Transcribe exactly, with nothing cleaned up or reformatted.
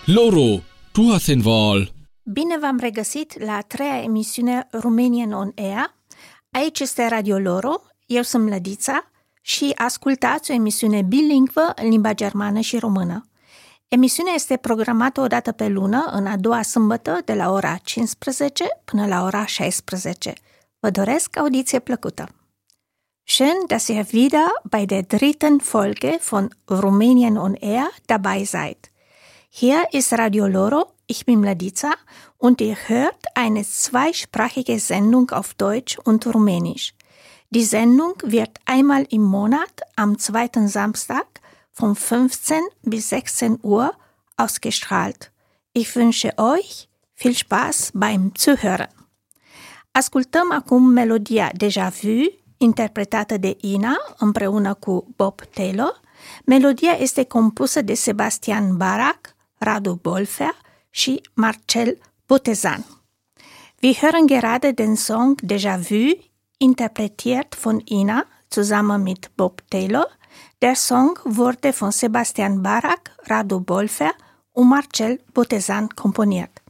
Loro, du hast den Wahl. Bine v-am regăsit la a treia emisiune Romanian on Air. Aici este Radio Loro, eu sunt Mlădița și ascultați o emisiune bilingvă în limba germană și română. Emisiunea este programată o dată pe lună, în a doua sâmbătă, de la ora cincisprezece până la ora șaisprezece. Vă doresc audiție plăcută! Schön, dass ihr wieder bei der dritten Folge von Romanian on Air dabei seid. Hier ist Radio Loro, ich bin Mlădița und ihr hört eine zweisprachige Sendung auf Deutsch und Rumänisch. Die Sendung wird einmal im Monat am zweiten Samstag von fünfzehn bis sechzehn Uhr ausgestrahlt. Ich wünsche euch viel Spaß beim Zuhören. Ascultăm acum melodia Déjà Vu, interpretată de Ina împreună cu Bob Taylor. Melodia este compusă de Sebastian Barak, Radu Bolfer și Marcel Botezan. Wir hören gerade den Song Déjà Vu, interpretiert von Ina zusammen mit Bob Taylor. Der Song wurde von Sebastian Barak, Radu Bolfer und Marcel Botezan komponiert.